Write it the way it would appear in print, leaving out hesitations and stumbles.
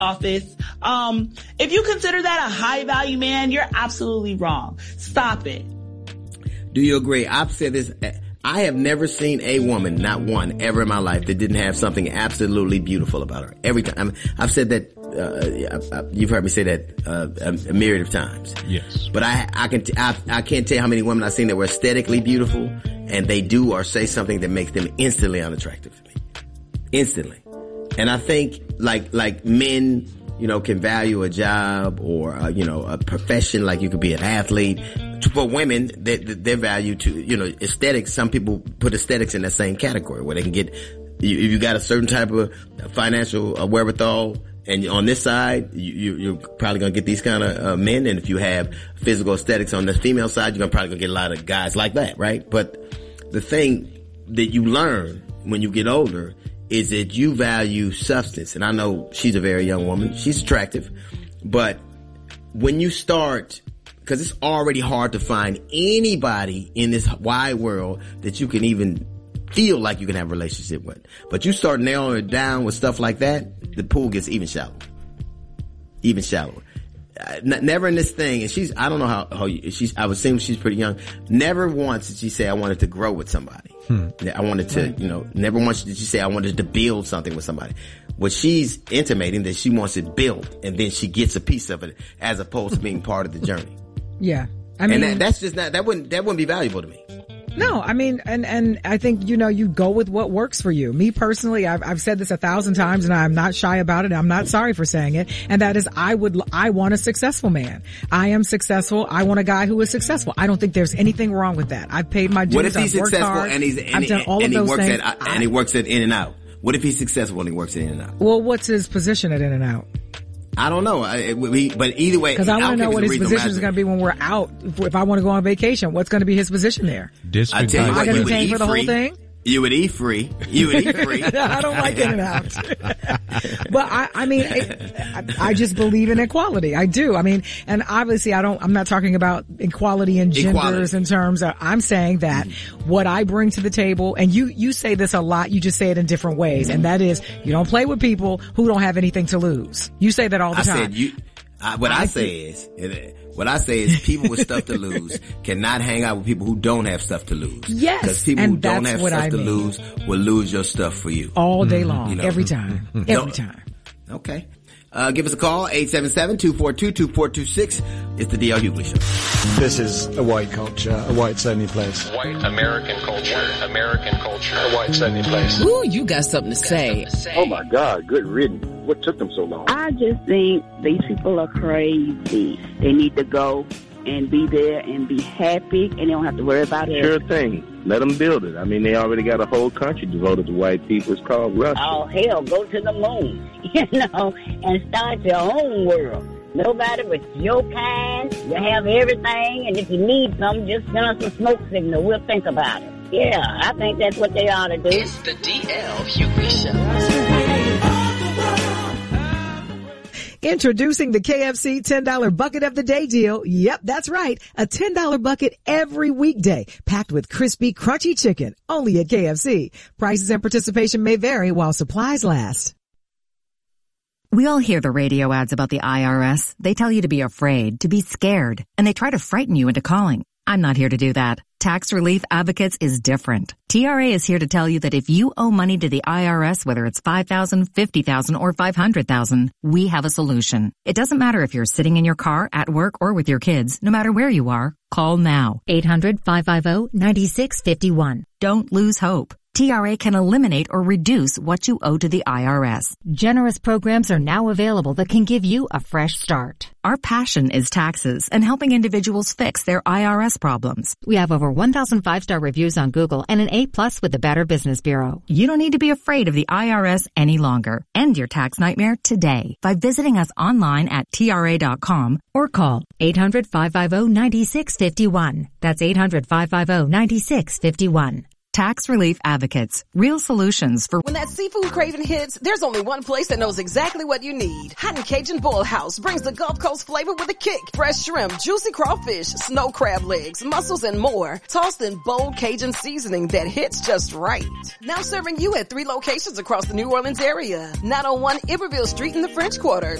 office. If you consider that a high value man, you're absolutely wrong. Stop it. Do you agree? I've said this. I have never seen a woman, not one, ever in my life that didn't have something absolutely beautiful about her. Every time. I've said that, you've heard me say that, a myriad of times. Yes. But I can't tell you how many women I've seen that were aesthetically beautiful and they do or say something that makes them instantly unattractive to me. Instantly. And I think like men, can value a job or, a profession, like you could be an athlete. For women, their value to, aesthetics, some people put aesthetics in that same category where they can get, if you got a certain type of financial wherewithal and on this side, you're probably going to get these kind of men. And if you have physical aesthetics on the female side, you're probably going to get a lot of guys like that, right? But the thing that you learn when you get older is that you value substance. And I know she's a very young woman. She's attractive. But when you start, because it's already hard to find anybody in this wide world that you can even feel like you can have a relationship with. But you start narrowing it down with stuff like that, the pool gets even shallower. Even shallower. Never in this thing, and I don't know how I would assume she's pretty young. Never once did she say, I wanted to grow with somebody. I wanted to, never once did she say, I wanted to build something with somebody. What she's intimating that she wants it built, and then she gets a piece of it as opposed to being part of the journey. Yeah. I mean, and that's just not, that wouldn't be valuable to me. No, I mean, and I think, you go with what works for you. Me personally, I've said this 1,000 times and I'm not shy about it. I'm not sorry for saying it. And that is, I want a successful man. I am successful. I want a guy who is successful. I don't think there's anything wrong with that. I've paid my dues. What if he's successful hard, and I've done all of those things. And he works at In-N-Out? What if he's successful and he works at In-N-Out? Well, what's his position at In-N-Out? I don't know. But either way, because I want to know what his position is going to be when we're out. If I want to go on vacation, what's going to be his position there? I tell you am I going to be paying for the whole thing? You would eat free. I don't like In-N-Out. But I just believe in equality. I do. I mean, and obviously I'm not talking about equality in genders in terms of, I'm saying that what I bring to the table, and you say this a lot, you just say it in different ways, and that is, you don't play with people who don't have anything to lose. You say that all the time. What I say is people with stuff to lose cannot hang out with people who don't have stuff to lose. Yes. Because people who don't have stuff to lose will lose your stuff for you. All day long. Every time. Every time. Okay. Give us a call, 877-242-2426. It's the D.L. Hughley Show. This is a white culture, a whites only place. White American culture, American culture, a whites only place. Ooh, you got something to say. Oh my God, good riddance. What took them so long? I just think these people are crazy. They need to go and be there and be happy, and they don't have to worry about it. Sure thing. Let them build it. I mean, they already got a whole country devoted to white people. It's called Russia. Oh, hell, go to the moon, and start your own world. Nobody but your kind. You have everything, and if you need something, just send us a smoke signal. We'll think about it. Yeah, I think that's what they ought to do. It's the D.L. Hughley Show. Introducing the KFC $10 bucket of the day deal. Yep, that's right. A $10 bucket every weekday, packed with crispy, crunchy chicken, only at KFC. Prices and participation may vary while supplies last. We all hear the radio ads about the IRS. They tell you to be afraid, to be scared, and they try to frighten you into calling. I'm not here to do that. Tax Relief Advocates is different. TRA is here to tell you that if you owe money to the IRS, whether it's $5,000, $50,000, or $500,000, we have a solution. It doesn't matter if you're sitting in your car, at work, or with your kids. No matter where you are, call now. 800-550-9651. Don't lose hope. TRA can eliminate or reduce what you owe to the IRS. Generous programs are now available that can give you a fresh start. Our passion is taxes and helping individuals fix their IRS problems. We have over 1,000 5-star reviews on Google and an A+ with the Better Business Bureau. You don't need to be afraid of the IRS any longer. End your tax nightmare today by visiting us online at TRA.com or call 800-550-9651. That's 800-550-9651. Tax Relief Advocates. Real solutions for when that seafood craving hits, there's only one place that knows exactly what you need. Hot and Cajun Boil House brings the Gulf Coast flavor with a kick. Fresh shrimp, juicy crawfish, snow crab legs, mussels, and more. Tossed in bold Cajun seasoning that hits just right. Now serving you at 3 locations across the New Orleans area. Not on 1 Iberville Street in the French Quarter,